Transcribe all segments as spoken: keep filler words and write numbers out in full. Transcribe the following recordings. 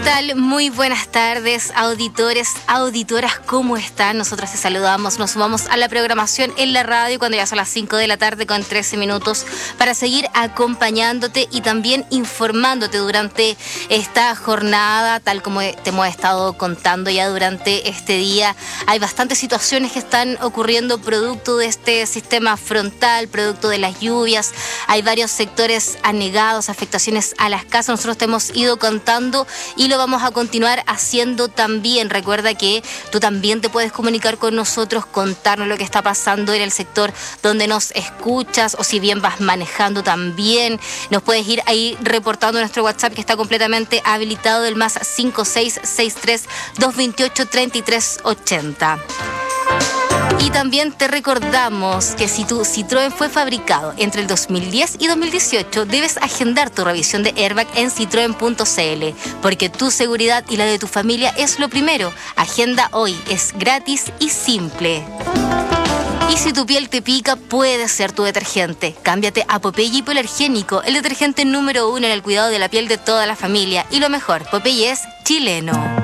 tal? Muy buenas tardes, auditores, auditoras, ¿cómo están? Nosotros te saludamos, nos sumamos a la programación en la radio cuando ya son las cinco de la tarde con trece minutos para seguir acompañándote y también informándote durante esta jornada, tal como te hemos estado contando ya durante este día. Hay bastantes situaciones que están ocurriendo producto de este sistema frontal, producto de las lluvias. Hay varios sectores anegados, afectaciones a las casas. Nosotros te hemos ido contando y lo vamos a continuar haciendo también. Recuerda que tú también te puedes comunicar con nosotros, contarnos lo que está pasando en el sector donde nos escuchas, o si bien vas manejando también, nos puedes ir ahí reportando nuestro WhatsApp, que está completamente habilitado, del más cinco seis seis tres, dos dos ocho, tres tres ocho cero. Y también te recordamos que si tu Citroën fue fabricado entre el dos mil diez y dos mil dieciocho, debes agendar tu revisión de airbag en citroen punto c l, porque tu seguridad y la de tu familia es lo primero. Agenda hoy, es gratis y simple. Y si tu piel te pica, puede ser tu detergente. Cámbiate a Popeye Hipoalergénico, el detergente número uno en el cuidado de la piel de toda la familia. Y lo mejor, Popeye es chileno.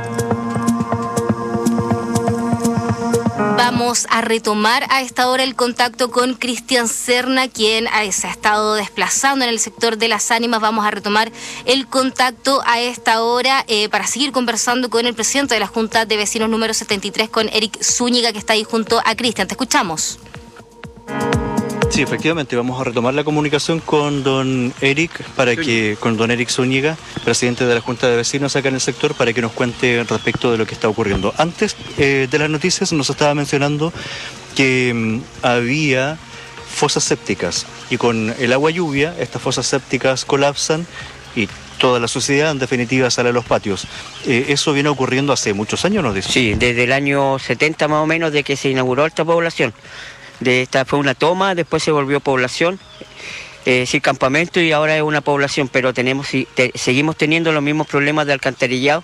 Vamos a retomar a esta hora el contacto con Cristian Serna, quien se ha estado desplazando en el sector de Las Ánimas. Vamos a retomar el contacto a esta hora eh, para seguir conversando con el presidente de la Junta de Vecinos número setenta y tres, con Eric Zúñiga, que está ahí junto a Cristian. Te escuchamos. Sí, efectivamente, vamos a retomar la comunicación con don Eric, para que, con don Eric Zúñiga, presidente de la Junta de Vecinos acá en el sector, para que nos cuente respecto de lo que está ocurriendo. Antes eh, de las noticias nos estaba mencionando que mm, había fosas sépticas, y con el agua lluvia estas fosas sépticas colapsan y toda la suciedad en definitiva sale a los patios. Eh, eso viene ocurriendo hace muchos años, nos dice. Sí, desde el año setenta más o menos, de que se inauguró esta población. De esta fue una toma, después se volvió población, eh, sí, campamento, y ahora es una población, pero tenemos te, seguimos teniendo los mismos problemas de alcantarillado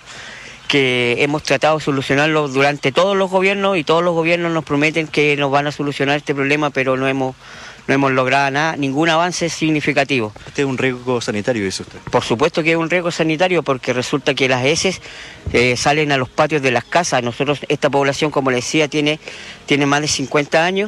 que hemos tratado de solucionarlos durante todos los gobiernos, y todos los gobiernos nos prometen que nos van a solucionar este problema, pero no hemos, no hemos logrado nada, ningún avance significativo. Este es un riesgo sanitario, dice usted. Por supuesto que es un riesgo sanitario, porque resulta que las heces eh, salen a los patios de las casas. Nosotros, esta población, como les decía, tiene, tiene más de cincuenta años,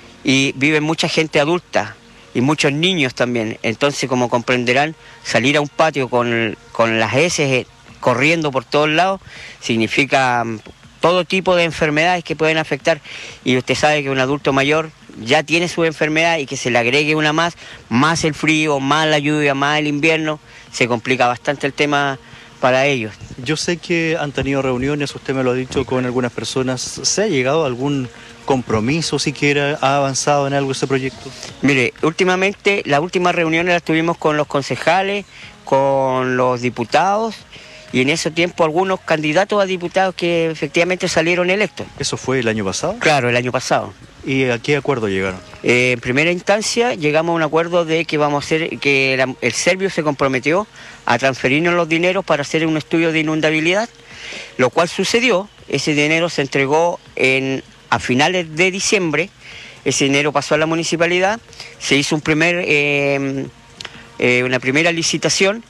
y vive mucha gente adulta y muchos niños también. Entonces, como comprenderán, salir a un patio con, con las heces corriendo por todos lados significa todo tipo de enfermedades que pueden afectar. Y usted sabe que un adulto mayor ya tiene su enfermedad, y que se le agregue una más, más el frío, más la lluvia, más el invierno, se complica bastante el tema para ellos. Yo sé que han tenido reuniones, usted me lo ha dicho, con algunas personas. ¿Se ha llegado a algún compromiso siquiera? ¿Ha avanzado en algo ese proyecto? Mire, últimamente, las últimas reuniones las tuvimos con los concejales, con los diputados, y en ese tiempo algunos candidatos a diputados que efectivamente salieron electos. ¿Eso fue el año pasado? Claro, el año pasado. ¿Y a qué acuerdo llegaron? Eh, en primera instancia llegamos a un acuerdo de que vamos a hacer, que la, el Servio se comprometió a transferirnos los dineros para hacer un estudio de inundabilidad, lo cual sucedió. Ese dinero se entregó en, a finales de diciembre, ese dinero pasó a la municipalidad, se hizo un primer, eh, eh, una primera licitación,